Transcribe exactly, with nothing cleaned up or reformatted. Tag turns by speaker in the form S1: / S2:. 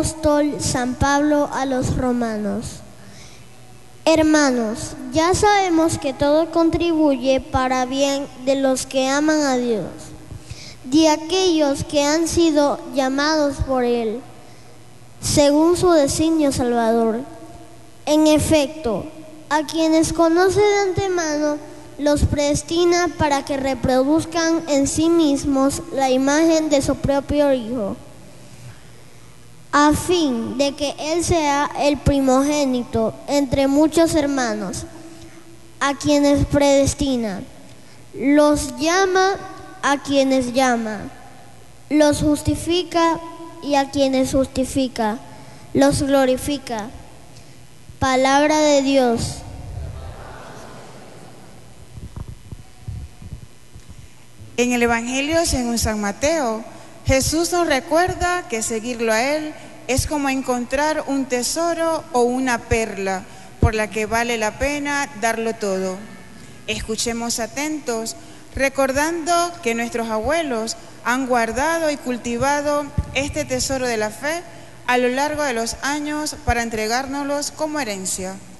S1: Apóstol San Pablo a los romanos. Hermanos, ya sabemos que todo contribuye para bien de los que aman a Dios, de aquellos que han sido llamados por Él, según su designio salvador. En efecto, a quienes conoce de antemano, los predestina para que reproduzcan en sí mismos la imagen de su propio Hijo, a fin de que Él sea el primogénito entre muchos hermanos. A quienes predestina, los llama; a quienes llama, los justifica; y a quienes justifica, los glorifica. Palabra de Dios.
S2: En el Evangelio según San Mateo, Jesús nos recuerda que seguirlo a Él es como encontrar un tesoro o una perla por la que vale la pena darlo todo. Escuchemos atentos, recordando que nuestros abuelos han guardado y cultivado este tesoro de la fe a lo largo de los años para entregárnoslos como herencia.